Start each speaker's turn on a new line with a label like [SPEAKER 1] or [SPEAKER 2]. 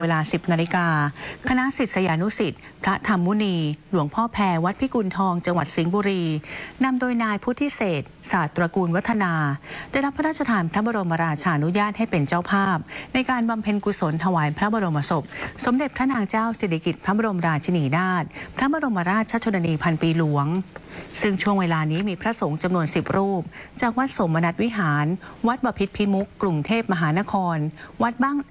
[SPEAKER 1] เวลา 10 นาฬิกาคณะศิษยานุศิษย์พระธรรมมุนีหลวงพ่อแพรวัดพิกุลทองจังหวัดสิงห์บุรีนำโดยนายพุทธิเศษศาสตระกูลวัฒนาได้รับพระราชทานพระบรมราชานุญาตให้เป็นเจ้าภาพในการบำเพ็ญกุศลถวายพระบรมศพสมเด็จพระนางเจ้าสิริกิติ์พระบรมราชินีนาถพระบรมราชชนนีพันปีหลวงซึ่งช่วงเวลานี้มีพระสงฆ์จำนวน10 รูปจากวัดสมนัตวิหารวัดบพิตรพิมุขกรุงเทพมหานครวัด